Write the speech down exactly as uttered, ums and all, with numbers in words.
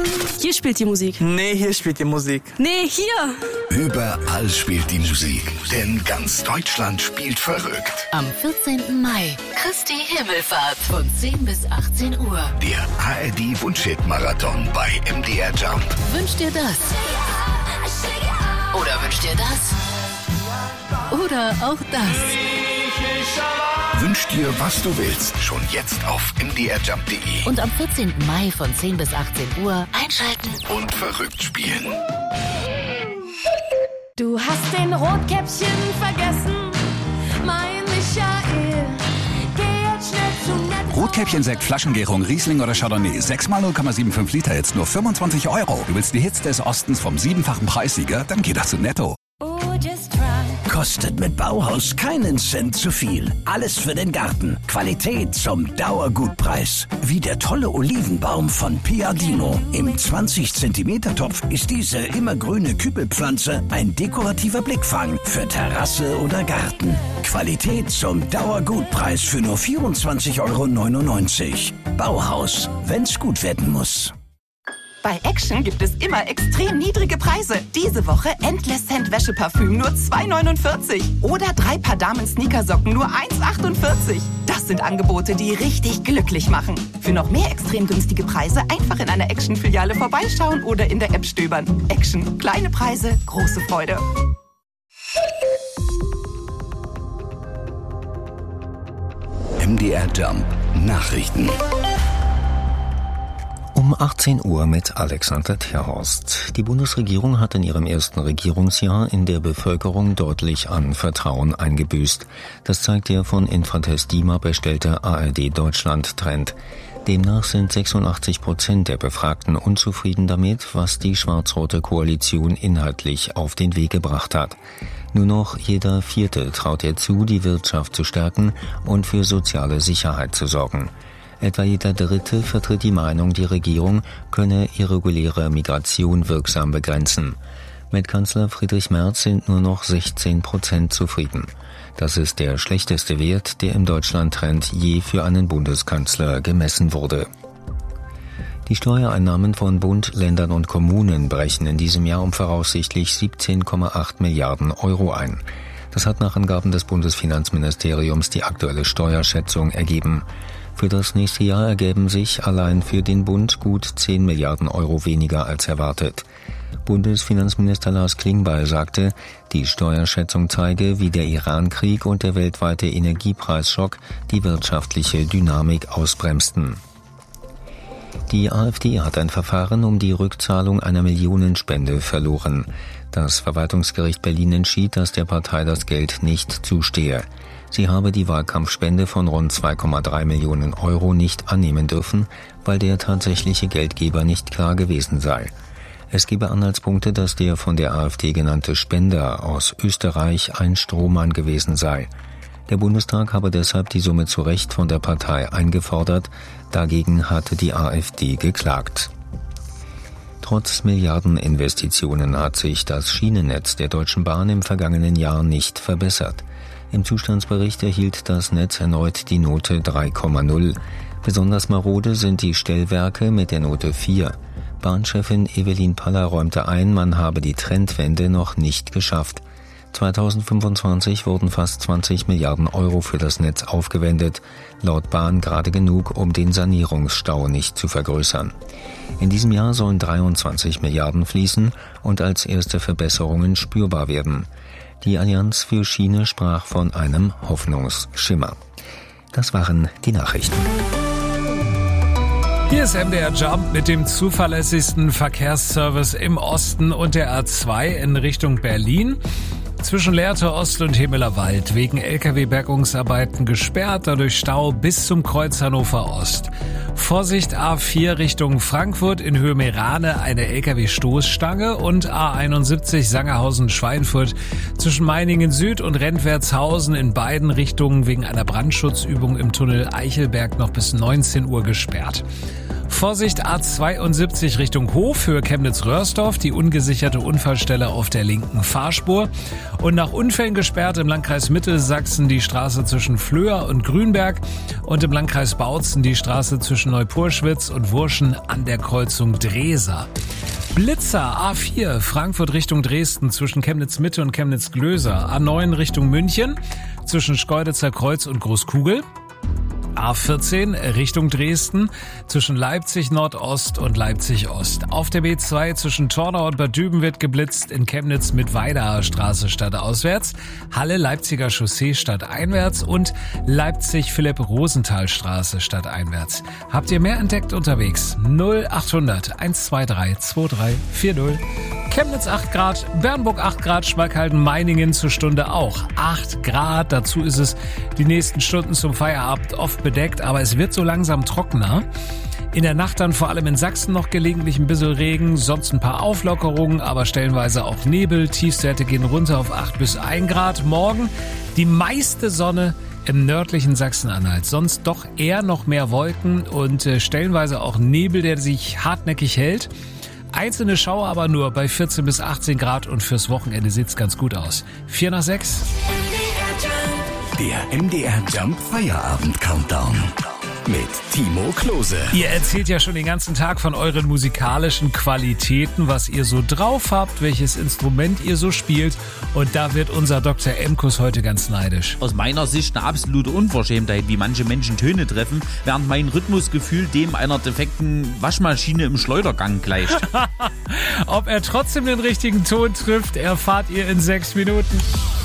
Hier spielt die Musik. Nee, hier spielt die Musik. Nee, hier. Überall spielt die Musik, denn ganz Deutschland spielt verrückt. Am vierzehnten Mai, Christi Himmelfahrt von zehn bis achtzehn Uhr. Der A R D-Wunschhit-Marathon bei M D R Jump. Wünscht dir das? Oder wünscht dir das? Oder auch das? Wünsch dir, was du willst, schon jetzt auf m d r jump punkt d e. Und am vierzehnten Mai von zehn bis achtzehn Uhr einschalten Und verrückt spielen. Du hast den Rotkäppchen vergessen, mein Michael. Geh jetzt schnell zu Netto. Rotkäppchen-Sekt, Flaschengärung, Riesling oder Chardonnay. sechs mal null Komma fünfundsiebzig Liter, jetzt nur fünfundzwanzig Euro. Du willst die Hits des Ostens vom siebenfachen Preissieger? Dann geh doch zu Netto. Oh, just try. Kostet mit Bauhaus keinen Cent zu viel. Alles für den Garten. Qualität zum Dauergutpreis. Wie der tolle Olivenbaum von Piadino. Im zwanzig Zentimeter Topf ist diese immergrüne Kübelpflanze ein dekorativer Blickfang für Terrasse oder Garten. Qualität zum Dauergutpreis für nur vierundzwanzig Euro neunundneunzig. Bauhaus, wenn's gut werden muss. Bei Action gibt es immer extrem niedrige Preise. Diese Woche Endless Scent Wäscheparfüm nur zwei neunundvierzig. Oder drei Paar Damen-Sneakersocken nur eins achtundvierzig. Das sind Angebote, die richtig glücklich machen. Für noch mehr extrem günstige Preise einfach in einer Action-Filiale vorbeischauen oder in der App stöbern. Action. Kleine Preise, große Freude. M D R Jump Nachrichten. Um achtzehn Uhr mit Alexander Terhorst. Die Bundesregierung hat in ihrem ersten Regierungsjahr in der Bevölkerung deutlich an Vertrauen eingebüßt. Das zeigt der von Infratest DIMAP erstellte A R D Deutschland-Trend. Demnach sind sechsundachtzig Prozent der Befragten unzufrieden damit, was die schwarz-rote Koalition inhaltlich auf den Weg gebracht hat. Nur noch jeder Vierte traut ihr zu, die Wirtschaft zu stärken und für soziale Sicherheit zu sorgen. Etwa jeder Dritte vertritt die Meinung, die Regierung könne irreguläre Migration wirksam begrenzen. Mit Kanzler Friedrich Merz sind nur noch sechzehn Prozent zufrieden. Das ist der schlechteste Wert, der im Deutschland-Trend je für einen Bundeskanzler gemessen wurde. Die Steuereinnahmen von Bund, Ländern und Kommunen brechen in diesem Jahr um voraussichtlich siebzehn Komma acht Milliarden Euro ein. Das hat nach Angaben des Bundesfinanzministeriums die aktuelle Steuerschätzung ergeben. Für das nächste Jahr ergeben sich allein für den Bund gut zehn Milliarden Euro weniger als erwartet. Bundesfinanzminister Lars Klingbeil sagte, die Steuerschätzung zeige, wie der Iran-Krieg und der weltweite Energiepreisschock die wirtschaftliche Dynamik ausbremsten. Die AfD hat ein Verfahren um die Rückzahlung einer Millionenspende verloren. Das Verwaltungsgericht Berlin entschied, dass der Partei das Geld nicht zustehe. Sie habe die Wahlkampfspende von rund zwei Komma drei Millionen Euro nicht annehmen dürfen, weil der tatsächliche Geldgeber nicht klar gewesen sei. Es gebe Anhaltspunkte, dass der von der AfD genannte Spender aus Österreich ein Strohmann gewesen sei. Der Bundestag habe deshalb die Summe zu Recht von der Partei eingefordert, dagegen hatte die AfD geklagt. Trotz Milliardeninvestitionen hat sich das Schienennetz der Deutschen Bahn im vergangenen Jahr nicht verbessert. Im Zustandsbericht erhielt das Netz erneut die Note drei Komma null. Besonders marode sind die Stellwerke mit der Note vier. Bahnchefin Evelyn Paller räumte ein, man habe die Trendwende noch nicht geschafft. zweitausendfünfundzwanzig wurden fast zwanzig Milliarden Euro für das Netz aufgewendet, laut Bahn gerade genug, um den Sanierungsstau nicht zu vergrößern. In diesem Jahr sollen dreiundzwanzig Milliarden fließen und als erste Verbesserungen spürbar werden. Die Allianz für Schiene sprach von einem Hoffnungsschimmer. Das waren die Nachrichten. Hier ist M D R Jump mit dem zuverlässigsten Verkehrsservice im Osten und der A zwei in Richtung Berlin. Zwischen Lehrte Ost und Hemelerwald wegen L K W-Bergungsarbeiten gesperrt, dadurch Stau bis zum Kreuz Hannover Ost. Vorsicht A vier Richtung Frankfurt in Höhe Meerane eine L K W-Stoßstange und A einundsiebzig Sangerhausen-Schweinfurt zwischen Meiningen Süd und Rentwertshausen in beiden Richtungen wegen einer Brandschutzübung im Tunnel Eichelberg noch bis neunzehn Uhr gesperrt. Vorsicht A zweiundsiebzig Richtung Hof für Chemnitz-Röhrsdorf, die ungesicherte Unfallstelle auf der linken Fahrspur. Und nach Unfällen gesperrt im Landkreis Mittelsachsen die Straße zwischen Flöhr und Grünberg und im Landkreis Bautzen die Straße zwischen Neupurschwitz und Wurschen an der Kreuzung Dresa. Blitzer A vier Frankfurt Richtung Dresden zwischen Chemnitz-Mitte und Chemnitz-Glöser. A neun Richtung München zwischen Schkeuditzer Kreuz und Großkugel. A vierzehn Richtung Dresden zwischen Leipzig Nordost und Leipzig Ost. Auf der B zwei zwischen Tornau und Bad Düben wird geblitzt, in Chemnitz mit Weidaer Straße stadtauswärts, Halle Leipziger Chaussee stadteinwärts und Leipzig Philipp-Rosenthal Straße stadteinwärts. Habt ihr mehr entdeckt unterwegs? null achthundert eins zwei drei zwei drei vier null. Chemnitz acht Grad, Bernburg acht Grad, Schmalkalden, Meiningen zur Stunde auch acht Grad. Dazu ist es die nächsten Stunden zum Feierabend oft bedeckt, aber es wird so langsam trockener. In der Nacht dann vor allem in Sachsen noch gelegentlich ein bisschen Regen, sonst ein paar Auflockerungen, aber stellenweise auch Nebel. Tiefstwerte gehen runter auf acht bis ein Grad. Morgen die meiste Sonne im nördlichen Sachsen-Anhalt. Sonst doch eher noch mehr Wolken und äh, stellenweise auch Nebel, der sich hartnäckig hält. Einzelne Schauer aber nur bei vierzehn bis achtzehn Grad und fürs Wochenende sieht's ganz gut aus. vier nach sechs. Der M D R Jump Feierabend Countdown mit Timo Klose. Ihr erzählt ja schon den ganzen Tag von euren musikalischen Qualitäten, was ihr so drauf habt, welches Instrument ihr so spielt. Und da wird unser Doktor Emkus heute ganz neidisch. Aus meiner Sicht eine absolute Unverschämtheit, wie manche Menschen Töne treffen, während mein Rhythmusgefühl dem einer defekten Waschmaschine im Schleudergang gleicht. Ob er trotzdem den richtigen Ton trifft, erfahrt ihr in sechs Minuten.